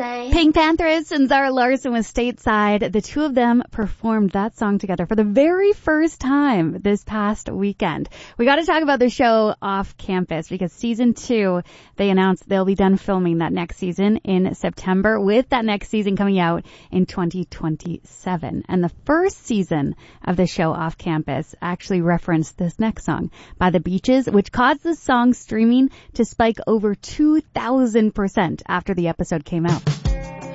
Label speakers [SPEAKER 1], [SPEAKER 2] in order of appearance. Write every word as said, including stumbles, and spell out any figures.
[SPEAKER 1] say?
[SPEAKER 2] Pink Panthers and Zara Larsson with Stateside. The two of them performed that song together for the very first time this past weekend. We got to talk about the show Off Campus because season two, they announced they'll be done filming that next season in September, with that next season coming out in twenty twenty-seven. And the first season of the show Off Campus actually referenced this next song, By the Beaches, which caused the song streaming to spike over two thousand percent after the episode came out.